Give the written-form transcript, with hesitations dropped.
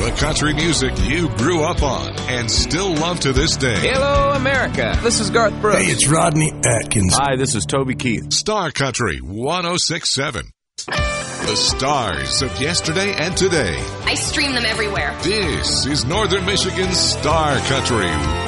The country music you grew up on and still love to this day. Hello, America. This is Garth Brooks. Hey, it's Rodney Atkins. Hi, this is Toby Keith. Star Country 106.7. The stars of yesterday and today. I stream them everywhere. This is Northern Michigan's Star Country